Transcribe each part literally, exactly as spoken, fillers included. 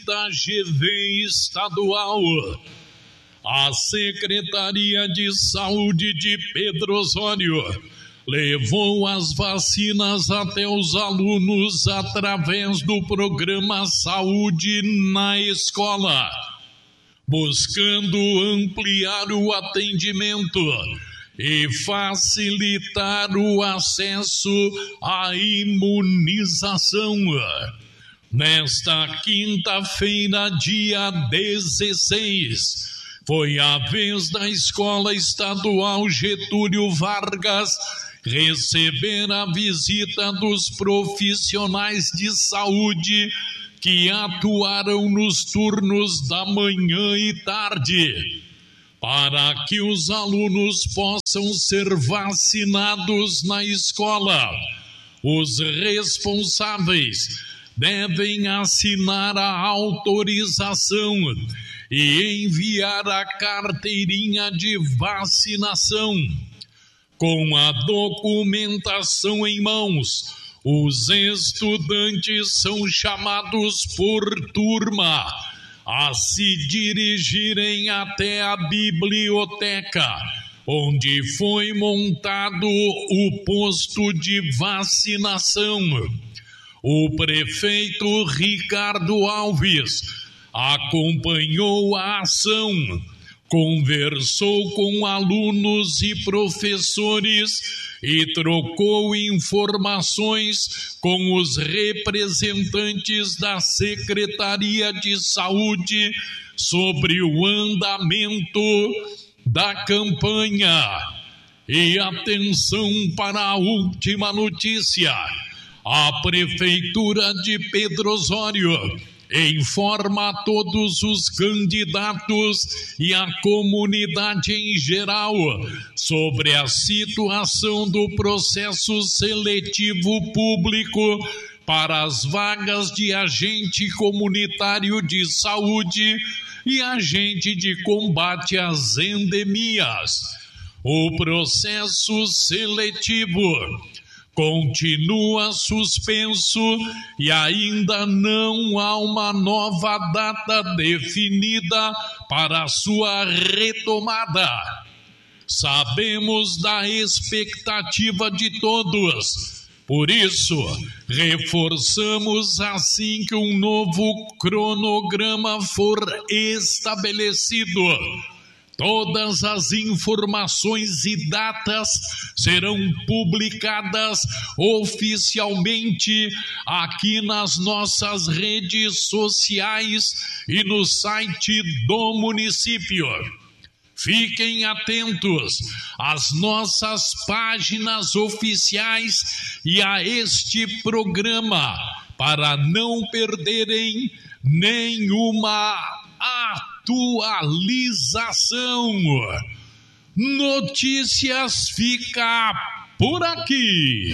visita G V estadual. A Secretaria de Saúde de Pedro Osório levou as vacinas até os alunos através do programa Saúde na Escola, buscando ampliar o atendimento e facilitar o acesso à imunização. Nesta quinta-feira, dia dezesseis, foi a vez da Escola Estadual Getúlio Vargas receber a visita dos profissionais de saúde que atuaram nos turnos da manhã e tarde, para que os alunos possam ser vacinados na escola. Os responsáveis devem assinar a autorização e enviar a carteirinha de vacinação. Com a documentação em mãos, os estudantes são chamados por turma a se dirigirem até a biblioteca, onde foi montado o posto de vacinação. O prefeito Ricardo Alves acompanhou a ação, conversou com alunos e professores e trocou informações com os representantes da Secretaria de Saúde sobre o andamento da campanha. E atenção para a última notícia: a Prefeitura de Pedro Osório informa a todos os candidatos e a comunidade em geral sobre a situação do processo seletivo público para as vagas de agente comunitário de saúde e agente de combate às endemias. O processo seletivo continua suspenso e ainda não há uma nova data definida para a sua retomada. Sabemos da expectativa de todos, por isso reforçamos assim que um novo cronograma for estabelecido. Todas as informações e datas serão publicadas oficialmente aqui nas nossas redes sociais e no site do município. Fiquem atentos às nossas páginas oficiais e a este programa para não perderem nenhuma atualização. Notícias fica por aqui.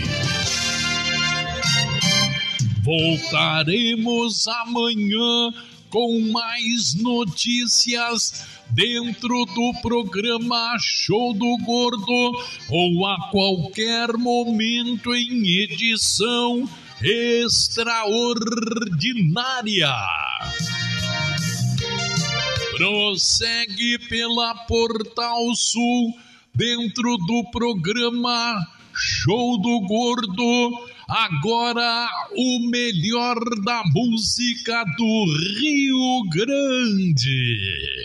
Voltaremos amanhã com mais notícias dentro do programa Show do Gordo ou a qualquer momento em edição extraordinária. Prossegue pela Portal Sul, dentro do programa Show do Gordo, agora o melhor da música do Rio Grande.